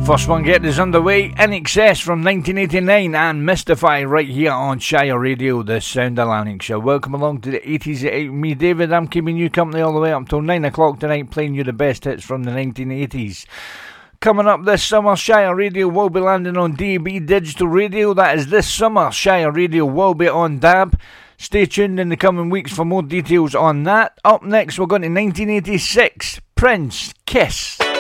First one get us underway. In Excess from 1989 and Mystify right here on Shire Radio, the Sound of Lanarkshire. Welcome along to the 80s at me, David. I'm keeping you company all the way up till 9 o'clock tonight, playing you the best hits from the 1980s. Coming up this summer, Shire Radio will be landing on DAB Digital Radio. That is this summer. Shire Radio will be on DAB. Stay tuned in the coming weeks for more details on that. Up next, we're going to 1986. Prince, Kiss.